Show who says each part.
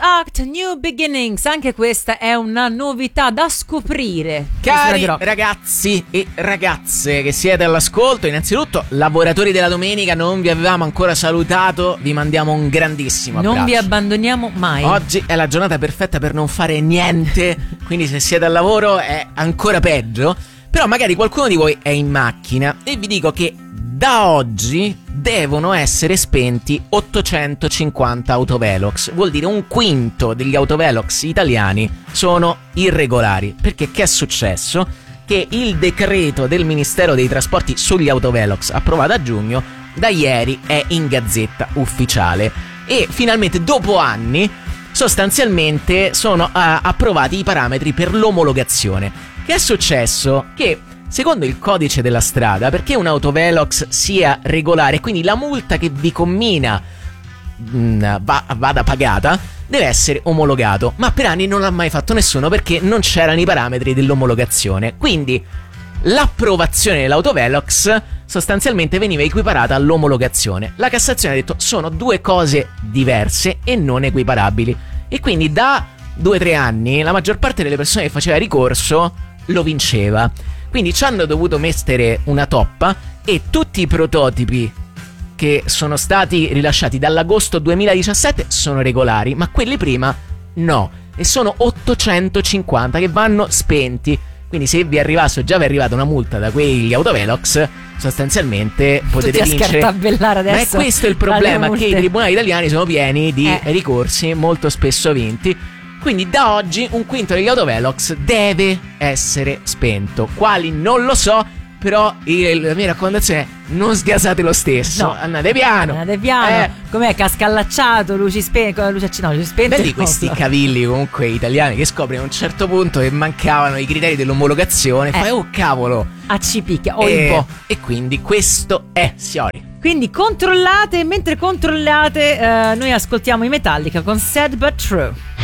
Speaker 1: Act, New Beginnings. Anche questa è una novità da scoprire.
Speaker 2: Cari ragazzi e ragazze che siete all'ascolto, innanzitutto lavoratori della domenica, non vi avevamo ancora salutato, vi mandiamo un grandissimo abbraccio.
Speaker 1: Non vi abbandoniamo mai.
Speaker 2: Oggi è la giornata perfetta per non fare niente, quindi se siete al lavoro è ancora peggio. Però magari qualcuno di voi è in macchina e vi dico che da oggi devono essere spenti 850 autovelox. Vuol dire un quinto degli autovelox italiani sono irregolari. Perché che è successo? Che il decreto del Ministero dei Trasporti sugli autovelox, approvato a giugno, da ieri è in Gazzetta Ufficiale. E finalmente, dopo anni, sostanzialmente sono approvati i parametri per l'omologazione. Che è successo? Che secondo il codice della strada, perché un autovelox sia regolare, quindi la multa che vi commina vada pagata, deve essere omologato. Ma per anni non l'ha mai fatto nessuno perché non c'erano i parametri dell'omologazione. Quindi l'approvazione dell'autovelox sostanzialmente veniva equiparata all'omologazione. La Cassazione ha detto sono due cose diverse e non equiparabili. E quindi da 2-3 anni la maggior parte delle persone che faceva ricorso lo vinceva. Quindi ci hanno dovuto mettere una toppa e tutti i prototipi che sono stati rilasciati dall'agosto 2017 sono regolari, ma quelli prima no. E sono 850 che vanno spenti. Quindi se vi arrivasse o già vi è arrivata una multa da quegli autovelox, sostanzialmente potete vincere.
Speaker 1: Adesso, ma è
Speaker 2: questo il problema, che i tribunali italiani sono pieni di ricorsi molto spesso vinti. Quindi da oggi un quinto degli autovelox deve essere spento. Quali non lo so, però la mia raccomandazione è non sgasate lo stesso. No, andate piano.
Speaker 1: Com'è? Cascallacciato, luci spente.
Speaker 2: Vedi questi cavilli comunque italiani che scopri a un certo punto che mancavano i criteri dell'omologazione. Fai, oh cavolo,
Speaker 1: ci picchia, un po'.
Speaker 2: E quindi questo è Siori.
Speaker 1: Quindi controllate, mentre controllate noi ascoltiamo i Metallica con Sad But True.